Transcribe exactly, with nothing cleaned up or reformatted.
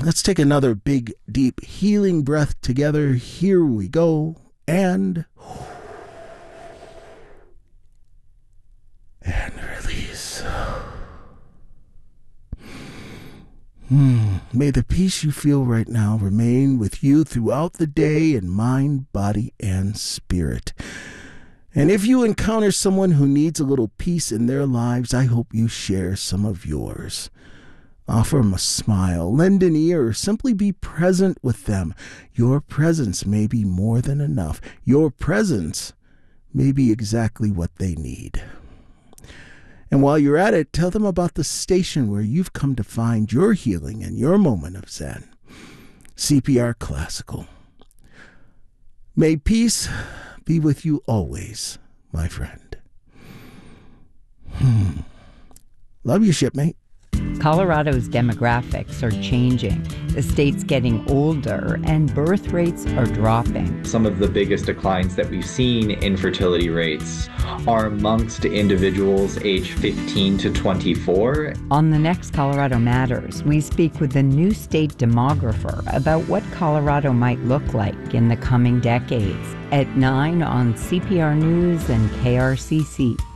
Let's take another big, deep, healing breath together. Here we go. And... And release. Hmm. May the peace you feel right now remain with you throughout the day in mind, body, and spirit. And if you encounter someone who needs a little peace in their lives, I hope you share some of yours. Offer them a smile, lend an ear, or simply be present with them. Your presence may be more than enough. Your presence may be exactly what they need. And while you're at it, tell them about the station where you've come to find your healing and your moment of Zen. C P R Classical. May peace be with you always, my friend. Hmm. Love you, shipmate. Colorado's demographics are changing. The state's getting older and birth rates are dropping. Some of the biggest declines that we've seen in fertility rates are amongst individuals aged fifteen to twenty-four. On the next Colorado Matters, we speak with the new state demographer about what Colorado might look like in the coming decades at nine on C P R News and K R C C.